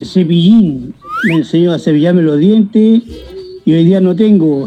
cepillín. Me enseñó a cepillarme los dientes y hoy día no tengo.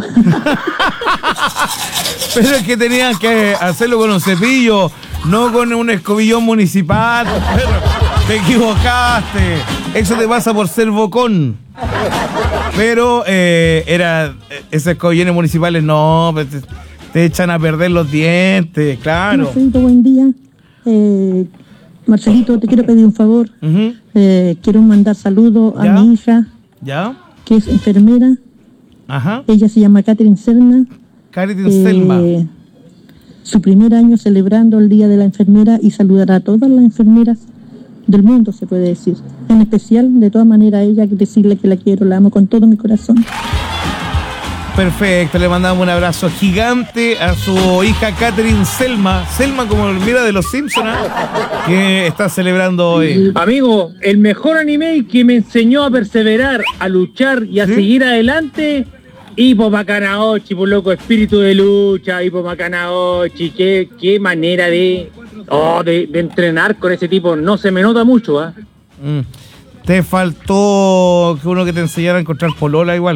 Pero es que tenían que hacerlo con un cepillo, no con un escobillón municipal. Te equivocaste. Eso te pasa por ser bocón. Pero esos escobillones municipales no, pues, te echan a perder los dientes, claro. Marcelito, buen día. Marcelito, te quiero pedir un favor. Uh-huh. Quiero mandar saludos a mi hija, que es enfermera. Ajá. Ella se llama Catherine Selma. Catherine Selma. Su primer año celebrando el Día de la Enfermera y saludará a todas las enfermeras del mundo, se puede decir. En especial, de todas maneras, a ella, decirle que la quiero, la amo con todo mi corazón. Perfecto, le mandamos un abrazo gigante a su hija Catherine Selma. Selma, como mira de los Simpsons, que está celebrando hoy. Amigo, el mejor anime que me enseñó a perseverar, a luchar y a seguir adelante, Hippo Makanaochi, por loco, espíritu de lucha, Hippo Makanaochi. Qué manera de entrenar con ese tipo. No se me nota mucho, ¿eh? Te faltó que uno que te enseñara a encontrar polola igual.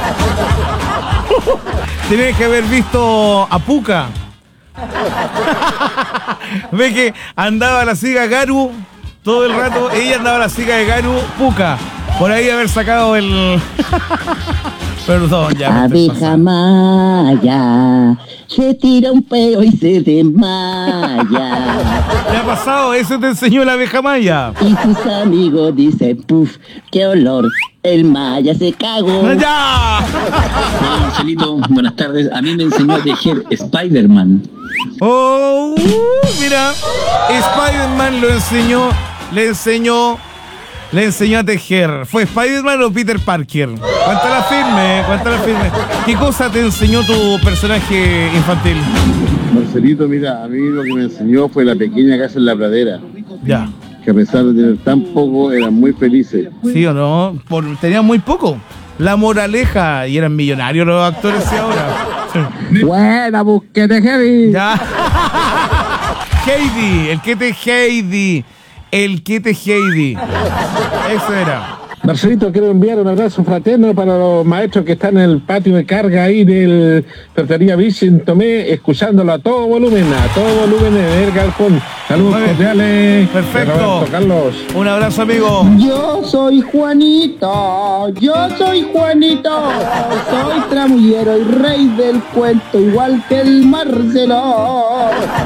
Tienes que haber visto a Puka. Ve que andaba la siga Garu todo el rato. Ella andaba la siga de Garu, Puka. Por ahí haber sacado el... Perdón, ya. Abeja maya, se tira un peo y se desmaya. ¿Qué ha pasado? Eso te enseñó la abeja maya. Y sus amigos dicen, puf, qué olor, el maya se cagó. ¡Ya! Hola Marcelito, buenas tardes. A mí me enseñó a tejer Spider-Man. Oh, mira, Spider-Man le enseñó a tejer. ¿Fue Spider-Man o Peter Parker? Cuéntala firme. ¿Qué cosa te enseñó tu personaje infantil? Marcelito, mira, a mí lo que me enseñó fue la pequeña casa en la pradera. Ya. Que a pesar de tener tan poco, eran muy felices. ¿Sí o no? Tenían muy poco. La moraleja, y eran millonarios los actores y ahora. Buena, busquete Heavy. Ya. Heidi, el que te Heidi. Eso era. Marcelito, quiero enviar un abrazo fraterno para los maestros que están en el patio de carga ahí del Ferretería Vicente Tomé, escuchándolo a todo volumen en el galpón. Saludos cordiales. Perfecto. Roberto Carlos. Un abrazo, amigo. Yo soy Juanito, soy tramullero y rey del cuento, igual que el Marcelo.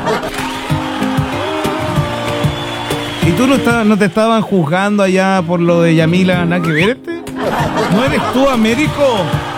¿Y tú no te estaban juzgando allá por lo de Yamila? ¿Nada que ver este? ¿No eres tú, Américo?